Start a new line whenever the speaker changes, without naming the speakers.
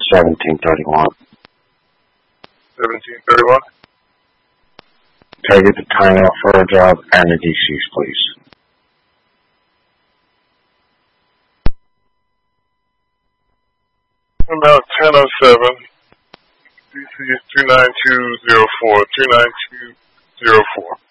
1731.
1731?
Target the time out for a job and the DCs, please.
About 10:07. DC is 29204. 29204.